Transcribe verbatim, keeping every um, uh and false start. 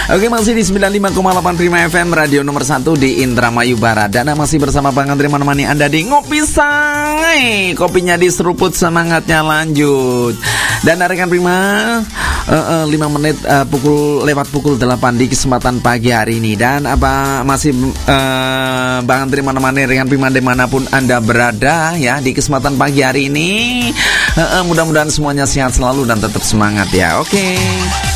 Oke, masih di sembilan puluh lima koma delapan Prima F M, radio nomor satu di Indramayu Barat. Dan masih bersama Bang Andri menemani Anda di Ngopi Say. Kopinya diseruput, semangatnya lanjut. Dan rekan Prima, uh, uh, lima menit uh, pukul lewat pukul delapan di kesempatan pagi hari ini. Dan apa masih uh, Bang Andri menemani rekan Prima dimanapun Anda berada ya di kesempatan pagi hari ini. uh, uh, Mudah-mudahan semuanya sehat selalu dan tetap semangat ya. Oke.